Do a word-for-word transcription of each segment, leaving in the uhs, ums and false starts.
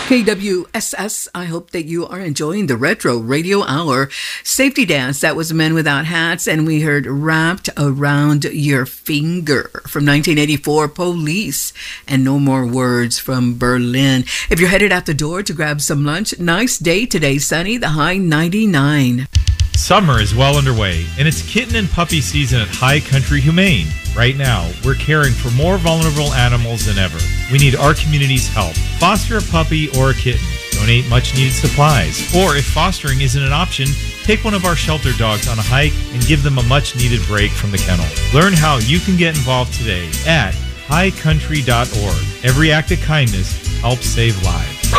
K W S S, I hope that you are enjoying the Retro Radio Hour. Safety Dance, that was Men Without Hats, and we heard Wrapped Around Your Finger from nineteen eighty-four, Police, and No More Words from Berlin. If you're headed out the door to grab some lunch, nice day today, sunny, the high ninety-nine. Summer is well underway, and it's kitten and puppy season at High Country Humane. Right now, we're caring for more vulnerable animals than ever. We need our community's help. Foster a puppy or a kitten. Donate much-needed supplies. Or if fostering isn't an option, take one of our shelter dogs on a hike and give them a much-needed break from the kennel. Learn how you can get involved today at high country dot org. Every act of kindness helps save lives.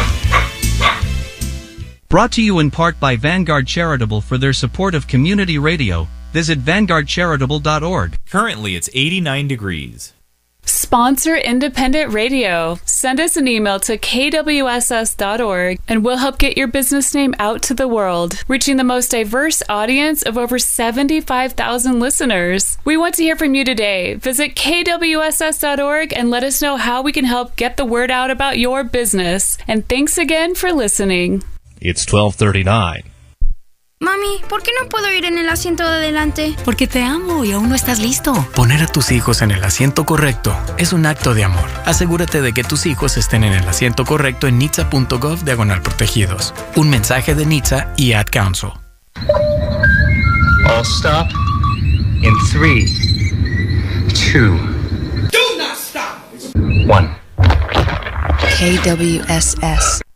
Brought to you in part by Vanguard Charitable for their support of community radio. Visit vanguard charitable dot org. Currently, it's eighty-nine degrees. Sponsor independent radio. Send us an email to k w s s dot org and we'll help get your business name out to the world, reaching the most diverse audience of over seventy-five thousand listeners. We want to hear from you today. Visit k w s s dot org and let us know how we can help get the word out about your business. And thanks again for listening. It's twelve thirty-nine. Mami, ¿por qué no puedo ir en el asiento de adelante? Porque te amo y aún no estás listo. Poner a tus hijos en el asiento correcto es un acto de amor. Asegúrate de que tus hijos estén en el asiento correcto en nitsa punto gov diagonal protegidos. Un mensaje de Nitsa y Ad Council. All stop in three, two, do not stop. one. K W S S.